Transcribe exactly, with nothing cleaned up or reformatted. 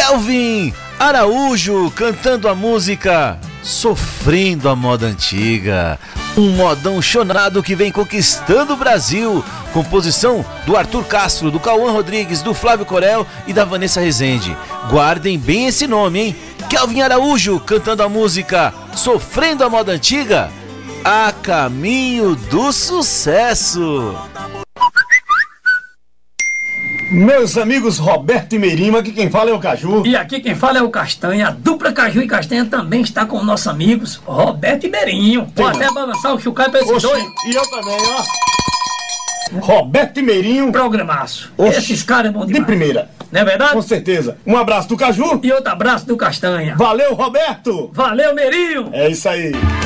Kelvin Araújo cantando a música Sofrendo a Moda Antiga. Um modão chonado que vem conquistando o Brasil. Composição do Arthur Castro, do Cauã Rodrigues, do Flávio Corel e da Vanessa Rezende. Guardem bem esse nome, hein? Kelvin Araújo cantando a música Sofrendo a Moda Antiga, a caminho do sucesso. Meus amigos Roberto e Merima, aqui quem fala é o Caju. E aqui quem fala é o Castanha. A dupla Caju e Castanha também está com nossos amigos Roberto e Meirinho. Vou até balançar o chucai pra esses Oxi, dois. E eu também, ó. Roberto e Meirinho. Programaço. Oxi, Esses caras é bom demais. de primeira. Não é verdade? Com certeza. Um abraço do Caju. E outro abraço do Castanha. Valeu, Roberto. Valeu, Meirinho. É isso aí.